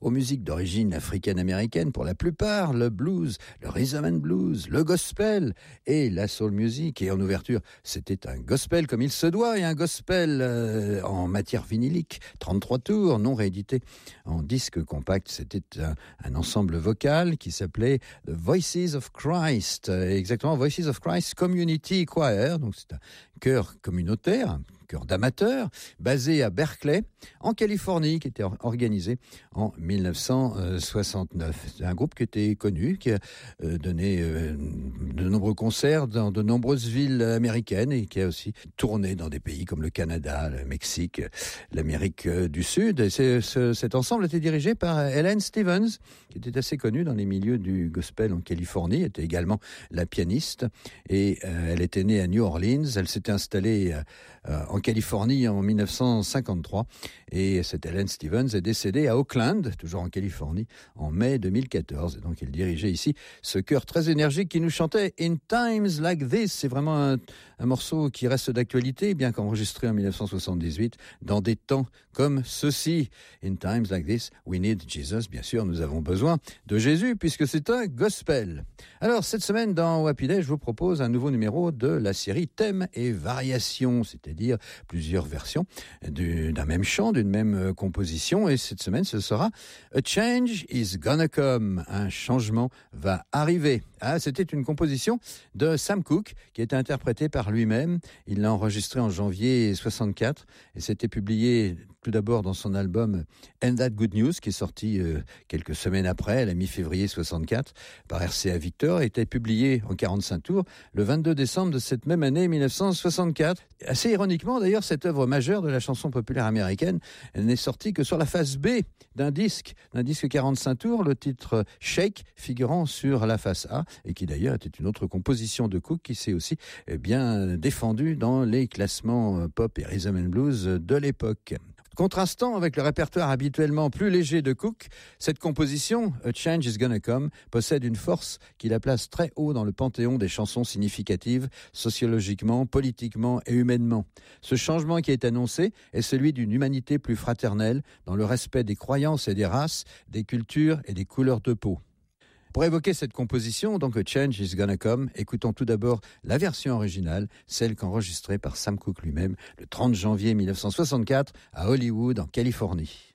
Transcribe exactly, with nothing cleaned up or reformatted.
aux musiques d'origine africaine-américaine pour la plupart, le blues, le rhythm and blues, le gospel et la soul music. Et en ouverture, c'était un gospel comme il se doit et un gospel euh, en matière vinylique, trente-trois tours, non réédité en disque compact. C'était un, un ensemble vocal qui s'appelait The Voices of Christ, exactement Voices of Christ Community Choir, donc c'est un chœur communautaire, un chœur d'amateurs, basé à Berkeley, en Californie, qui était organisé en dix-neuf cent soixante-neuf. C'est un groupe qui était connu, qui a donné de nombreux concerts dans de nombreuses villes américaines et qui a aussi tourné dans des pays comme le Canada, le Mexique, l'Amérique du Sud. Et c'est, ce, cet ensemble était dirigé par Helen Stevens, qui était assez connue dans les milieux du gospel en Californie, elle était également la pianiste et euh, elle était née à New Orleans, elle s'était installée euh, en Californie en dix-neuf cent cinquante-trois et cette Helen Stevens est décédée à Oakland, toujours en Californie, en mai deux mille quatorze. Et donc elle dirigeait ici ce chœur très énergique qui nous chantait In Times Like This. C'est vraiment un, un morceau qui reste d'actualité, bien qu'enregistré en dix-neuf cent soixante-dix-huit, dans des temps comme ceux-ci. In Times Like This, we need Jesus. Bien sûr, nous avons besoin de Jésus puisque c'est un gospel. Alors, cette semaine, dans Happy Day, je vous propose un nouveau numéro de la série Thèmes et Variations, c'est-à-dire plusieurs versions du, d'un même chant, d'une même composition. Et cette semaine, ce sera A Change is Gonna Come. Un changement va arriver. Ah, c'était une composition de Sam Cooke qui a été interprétée par lui-même. Il l'a enregistrée en janvier soixante-quatre et c'était publié tout d'abord dans son album And That Good News qui est sorti euh, quelques semaines après, à la mi-février soixante-quatre, par R C A Victor, et était publié en quarante-cinq tours le vingt-deux décembre de cette même année dix-neuf cent soixante-quatre. Assez ironiquement d'ailleurs, cette œuvre majeure de la chanson populaire américaine elle n'est sortie que sur la face B d'un disque, d'un disque quarante-cinq tours, le titre Shake figurant sur la face A, et qui d'ailleurs était une autre composition de Cooke qui s'est aussi bien défendue dans les classements pop et rhythm and blues de l'époque. Contrastant avec le répertoire habituellement plus léger de Cooke, cette composition, A Change is Gonna Come, possède une force qui la place très haut dans le panthéon des chansons significatives, sociologiquement, politiquement et humainement. Ce changement qui est annoncé est celui d'une humanité plus fraternelle, dans le respect des croyances et des races, des cultures et des couleurs de peau. Pour évoquer cette composition, donc A Change is Gonna Come, écoutons tout d'abord la version originale, celle qu'enregistrée par Sam Cooke lui-même le trente janvier dix-neuf cent soixante-quatre à Hollywood, en Californie.